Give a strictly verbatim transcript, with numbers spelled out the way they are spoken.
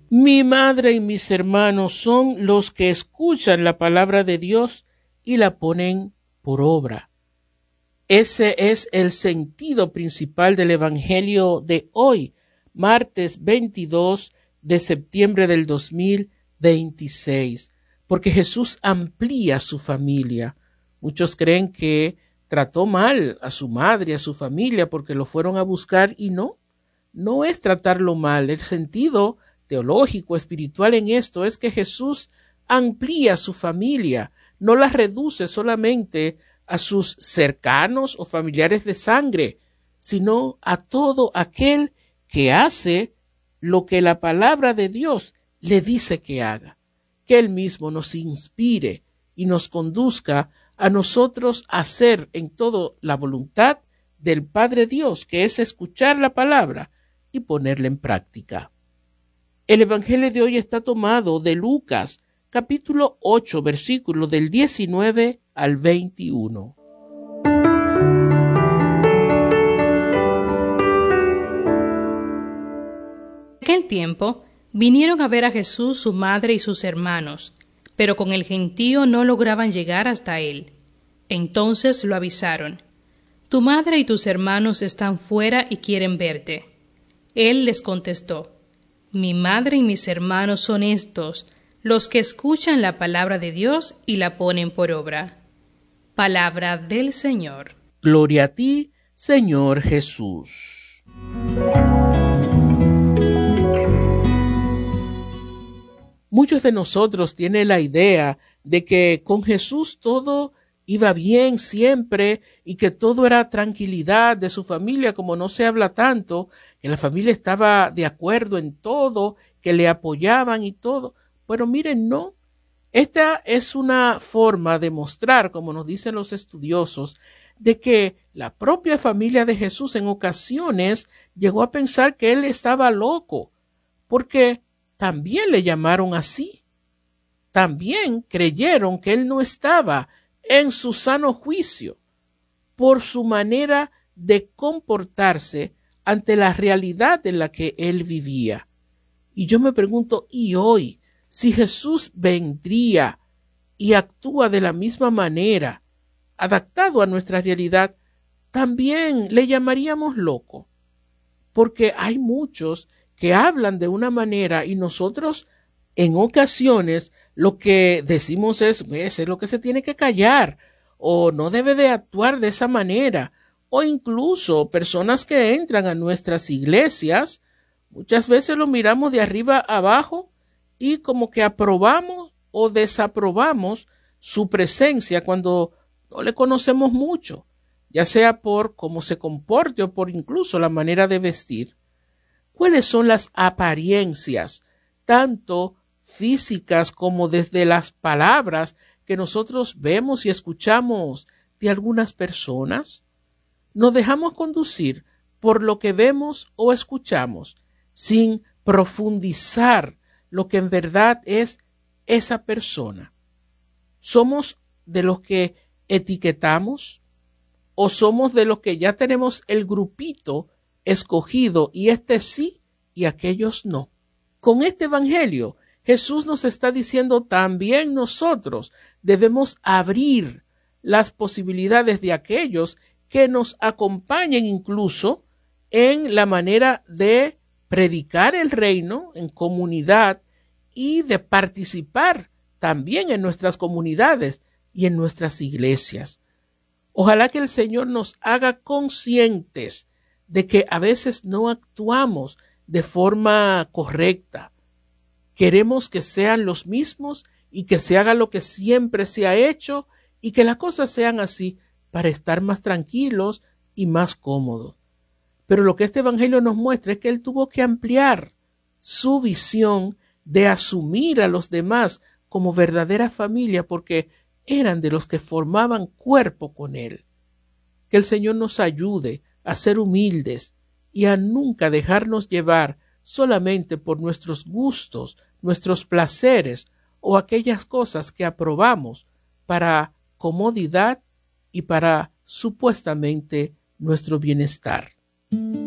Mi madre y mis hermanos son los que escuchan la palabra de Dios y la ponen por obra. Ese es el sentido principal del Evangelio de hoy, martes veintidós de septiembre del dos mil veintiséis, porque Jesús amplía su familia. Muchos creen que trató mal a su madre y a su familia porque lo fueron a buscar, y no, no es tratarlo mal. El sentido teológico, espiritual en esto es que Jesús amplía su familia, no la reduce solamente a sus cercanos o familiares de sangre, sino a todo aquel que hace lo que la palabra de Dios le dice que haga. Que Él mismo nos inspire y nos conduzca a nosotros a hacer en todo la voluntad del Padre Dios, que es escuchar la palabra y ponerla en práctica. El Evangelio de hoy está tomado de Lucas, capítulo ocho, versículo del diecinueve al veintiuno. En aquel tiempo vinieron a ver a Jesús su madre y sus hermanos, pero con el gentío no lograban llegar hasta él. Entonces lo avisaron: Tu madre y tus hermanos están fuera y quieren verte. Él les contestó: Mi madre y mis hermanos son estos, los que escuchan la palabra de Dios y la ponen por obra. Palabra del Señor. Gloria a ti, Señor Jesús. Muchos de nosotros tienen la idea de que con Jesús todo iba bien siempre y que todo era tranquilidad de su familia, como no se habla tanto, que la familia estaba de acuerdo en todo, que le apoyaban y todo. Pero miren, no. Esta es una forma de mostrar, como nos dicen los estudiosos, de que la propia familia de Jesús en ocasiones llegó a pensar que él estaba loco, porque también le llamaron así. También creyeron que él no estaba en su sano juicio por su manera de comportarse ante la realidad en la que él vivía. Y yo me pregunto, ¿y hoy, si Jesús vendría y actúa de la misma manera, adaptado a nuestra realidad, también le llamaríamos loco? Porque hay muchos que hablan de una manera y nosotros en ocasiones lo que decimos es, ese es lo que se tiene que callar, o no debe de actuar de esa manera, o incluso personas que entran a nuestras iglesias, muchas veces lo miramos de arriba abajo y como que aprobamos o desaprobamos su presencia cuando no le conocemos mucho, ya sea por cómo se comporte o por incluso la manera de vestir. ¿Cuáles son las apariencias, tanto físicas como desde las palabras que nosotros vemos y escuchamos de algunas personas? Nos dejamos conducir por lo que vemos o escuchamos, sin profundizar lo que en verdad es esa persona. ¿Somos de los que etiquetamos o somos de los que ya tenemos el grupito escogido y este sí y aquellos no? Con este evangelio Jesús nos está diciendo también nosotros debemos abrir las posibilidades de aquellos que nos acompañen incluso en la manera de predicar el reino en comunidad y de participar también en nuestras comunidades y en nuestras iglesias. Ojalá que el Señor nos haga conscientes de que a veces no actuamos de forma correcta. Queremos que sean los mismos y que se haga lo que siempre se ha hecho y que las cosas sean así para estar más tranquilos y más cómodos. Pero lo que este evangelio nos muestra es que él tuvo que ampliar su visión de asumir a los demás como verdadera familia porque eran de los que formaban cuerpo con él. Que el Señor nos ayude a ser humildes y a nunca dejarnos llevar solamente por nuestros gustos, nuestros placeres o aquellas cosas que aprobamos para comodidad y para supuestamente nuestro bienestar.